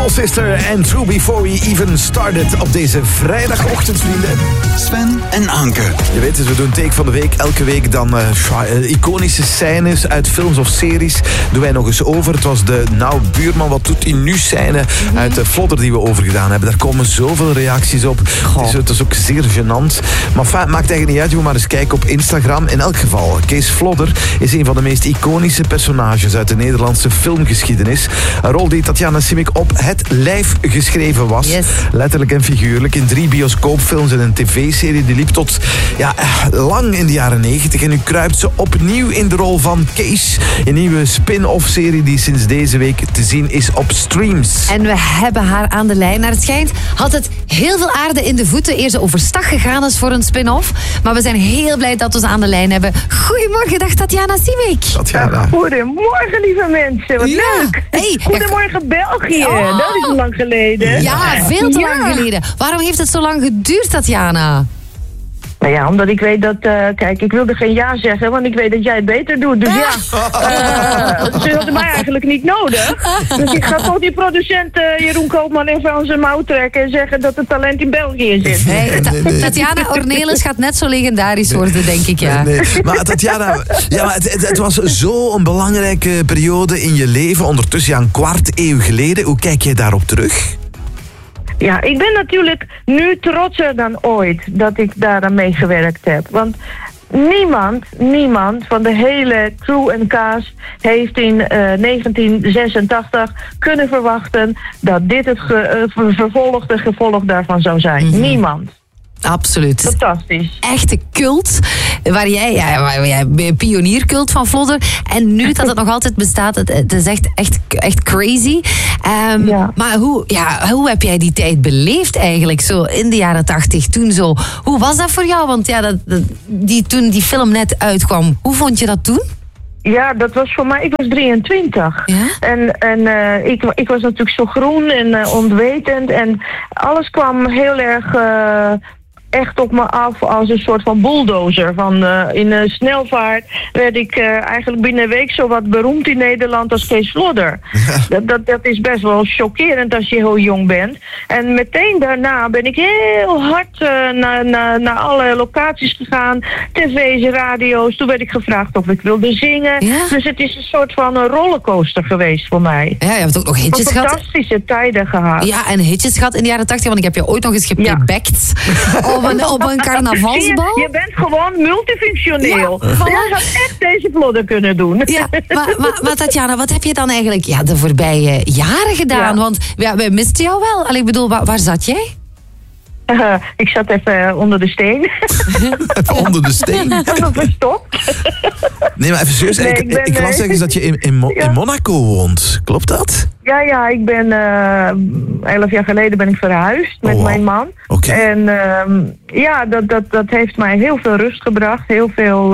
Soul Sister en True Before We Even Started op deze vrijdagochtend, vrienden. Sven en Anke. Je weet het, we doen Take van de Week. Elke week dan iconische scènes uit films of series doen wij nog eens over. Het was de buurman, wat doet hij nu scène uit de Vlodder die we overgedaan hebben. Daar komen zoveel reacties op. Het is ook zeer gênant. Maar maakt eigenlijk niet uit, je moet maar eens kijken op Instagram. In elk geval, Kees Vlodder is een van de meest iconische personages uit de Nederlandse filmgeschiedenis. Een rol die Tatjana Simic op het lijf geschreven was. Yes. Letterlijk en figuurlijk. In 3 bioscoopfilms en een tv-serie. Die liep tot lang in de jaren 90. En nu kruipt ze opnieuw in de rol van Kees. Een nieuwe spin-off-serie die sinds deze week te zien is op streams. En we hebben haar aan de lijn. Naar het schijnt had het heel veel aarde in de voeten eer ze overstag gegaan is voor een spin-off. Maar we zijn heel blij dat we ze aan de lijn hebben. Goedemorgen, dag Tatjana Simic. Tatjana. Goedemorgen, lieve mensen. Wat leuk. Hey, Goedemorgen, België. Dat is lang geleden. Ja, veel te lang geleden. Waarom heeft het zo lang geduurd, Tatjana? Nou ja, omdat ik weet dat... kijk, ik wilde geen ja zeggen, want ik weet dat jij het beter doet. Dus ze hadden mij eigenlijk niet nodig. Dus ik ga gewoon die producent Jeroen Koopman even aan zijn mouw trekken en zeggen dat het talent in België zit. Hey, Tatjana Ornelis gaat net zo legendarisch worden, denk ik, ja. Nee. Maar Tatjana, het was zo'n belangrijke periode in je leven. Ondertussen een kwart eeuw geleden. Hoe kijk jij daarop terug? Ja, ik ben natuurlijk nu trotser dan ooit dat ik daar aan meegewerkt heb. Want niemand van de hele crew en cast heeft in 1986 kunnen verwachten dat dit het gevolg daarvan zou zijn. Mm-hmm. Niemand. Absoluut. Fantastisch. Echte cult. Waar jij pioniercult van Vlodder. En nu dat het nog altijd bestaat, het is echt crazy. Maar hoe heb jij die tijd beleefd eigenlijk? Zo in de jaren 80, toen zo. Hoe was dat voor jou? Want toen die film net uitkwam, hoe vond je dat toen? Ja, dat was voor mij, ik was 23. Ja? En ik was natuurlijk zo groen en onwetend. En alles kwam heel erg echt op me af als een soort van bulldozer. In snelvaart werd ik eigenlijk binnen een week zo wat beroemd in Nederland als Kees Vlodder. Dat is best wel chockerend als je heel jong bent. En meteen daarna ben ik heel hard naar alle locaties gegaan. TV's, radio's. Toen werd ik gevraagd of ik wilde zingen. Ja? Dus het is een soort van een rollercoaster geweest voor mij. Ja, je hebt ook nog hitjes gehad. Fantastische tijden gehad. Ja, en hitjes gehad in de jaren 80. Want ik heb je ooit nog eens geplaybackt. Op een carnavalsbal. Je bent gewoon multifunctioneel. Ja, je had echt deze Vlodder kunnen doen. Ja, maar Tatjana, wat heb je dan eigenlijk de voorbije jaren gedaan? Ja. Want wij misten jou wel. Allee, ik bedoel, waar zat jij? Ik zat even onder de steen. Onder de steen? Verstopt. Nee, maar even serieus. Ik las ergens dat je in Monaco woont. Klopt dat? Ja, ik ben 11 jaar geleden ben ik verhuisd met mijn man. Okay. En dat heeft mij heel veel rust gebracht. Heel veel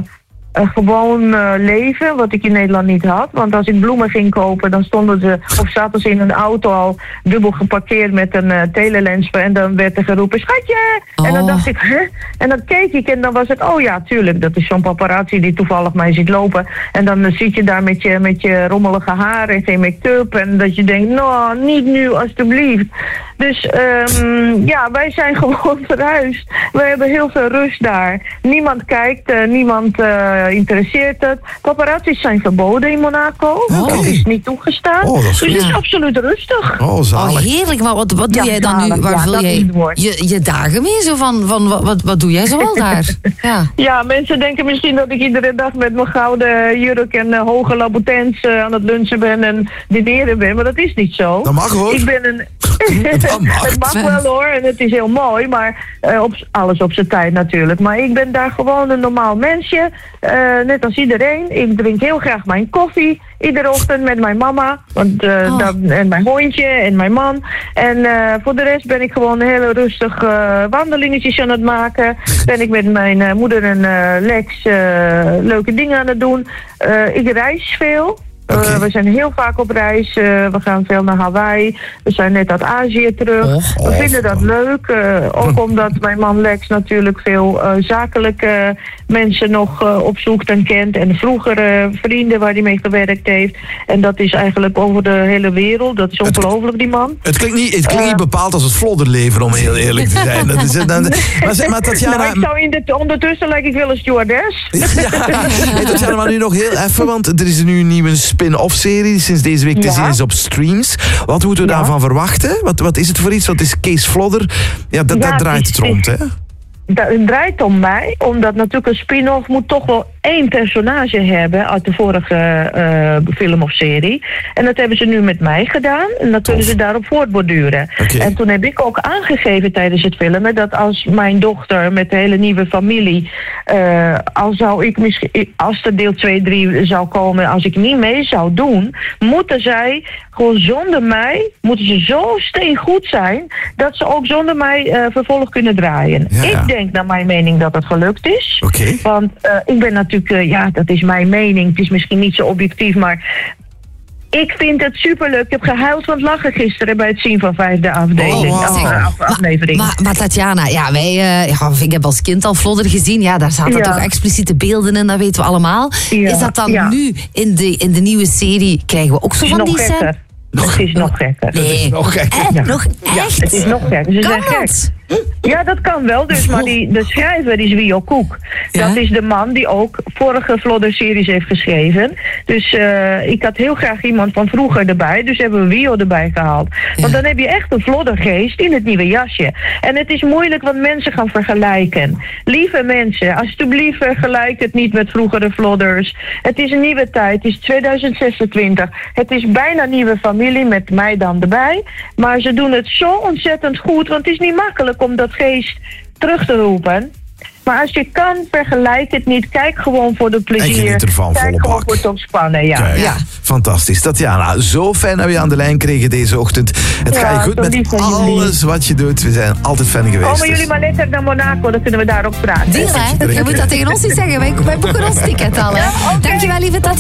gewoon leven, wat ik in Nederland niet had. Want als ik bloemen ging kopen, dan zaten ze in een auto al dubbel geparkeerd met een telelens. En dan werd er geroepen, schatje! Oh. En dan dacht ik, hè? En dan keek ik en dan was het, oh ja, tuurlijk, dat is zo'n paparazzi die toevallig mij ziet lopen. En dan zit je daar met je rommelige haren en geen make-up. En dat je denkt, nou, niet nu, alstublieft. Dus wij zijn gewoon verhuisd. We hebben heel veel rust daar. Niemand kijkt, niemand interesseert het. Paparazzi's zijn verboden in Monaco. Oh. Dat is niet toegestaan. Oh, dus het is absoluut rustig. Oh, heerlijk. Maar wat doe jij dan nu? Waar vul jij je dagen mee? Zo van wat doe jij zoal daar? Ja, mensen denken misschien dat ik iedere dag met mijn gouden jurk en hoge Louboutins aan het lunchen ben en dineren ben. Maar dat is niet zo. Dat mag hoor. Ik ben het mag wel hoor en het is heel mooi, maar alles op zijn tijd natuurlijk. Maar ik ben daar gewoon een normaal mensje, net als iedereen. Ik drink heel graag mijn koffie, iedere ochtend met mijn mama en mijn hondje en mijn man. En voor de rest ben ik gewoon heel rustig wandelingetjes aan het maken. Ben ik met mijn moeder en Lex leuke dingen aan het doen. Ik reis veel. Okay. We zijn heel vaak op reis. We gaan veel naar Hawaii. We zijn net uit Azië terug. We vinden dat leuk. Ook omdat mijn man Lex natuurlijk veel zakelijke mensen nog opzoekt en kent. En vroegere vrienden waar hij mee gewerkt heeft. En dat is eigenlijk over de hele wereld. Dat is ongelooflijk, die man. Het klinkt niet bepaald als het flodderleven, om heel eerlijk te zijn. Dat is, maar Tatjana... ondertussen lijk ik wel een stewardess. Hey, Tatjana, maar nu nog heel even, want er is nu een nieuwe spin-off serie sinds deze week te zien is op streams. Wat moeten we daarvan verwachten? Wat is het voor iets? Wat is Kees Flodder? Ja, dat draait het rond, hè? Het draait om mij, omdat natuurlijk een spin-off moet toch wel 1 personage hebben uit de vorige film of serie. En dat hebben ze nu met mij gedaan. En dat kunnen ze daarop voortborduren. Okay. En toen heb ik ook aangegeven tijdens het filmen dat als mijn dochter met de hele nieuwe familie, al zou ik misschien, als er deel 2, 3 zou komen, als ik niet mee zou doen, moeten zij gewoon zonder mij, moeten ze zo steengoed zijn dat ze ook zonder mij vervolg kunnen draaien. Ja. Ik denk naar mijn mening dat het gelukt is. Okay. Want ik ben natuurlijk, dat is mijn mening. Het is misschien niet zo objectief, maar ik vind het superleuk. Ik heb gehuild van het lachen gisteren bij het zien van 5e afdeling. Aflevering. Maar Tatjana, ik heb als kind al Flodder gezien. Ja, daar zaten toch expliciete beelden in, dat weten we allemaal. Ja. Is dat dan nu in de nieuwe serie, krijgen we ook zo van die scènes? Het is nog gekker. Nee. Het is nog gekker. Nog echt? Het is nog gekker. Ze zijn gek. Ja, dat kan wel. Dus, maar de schrijver is Wio Koek. Ja? Dat is de man die ook vorige Flodder-series heeft geschreven. Dus ik had heel graag iemand van vroeger erbij. Dus hebben we Wio erbij gehaald. Want dan heb je echt een Floddergeest in het nieuwe jasje. En het is moeilijk, want mensen gaan vergelijken. Lieve mensen, alsjeblieft vergelijk het niet met vroegere Flodders. Het is een nieuwe tijd. Het is 2026. Het is bijna nieuwe familie, met mij dan erbij. Maar ze doen het zo ontzettend goed, want het is niet makkelijk om dat geest terug te roepen. Maar als je kan, vergelijk het niet. Kijk gewoon voor de plezier. En geniet ervan, Kijk volle gewoon bak. voor het ontspannen, Kijk, fantastisch. Tatjana, zo fijn dat we je aan de lijn kregen deze ochtend. Het gaat je goed met alles wat je doet. We zijn altijd fan geweest. Komen jullie maar lekker naar Monaco, dan kunnen we daar ook praten. Deal, hè? Je moet dat tegen ons niet zeggen. Wij boeken ons ticket al. Dankjewel, lieve Tatjana.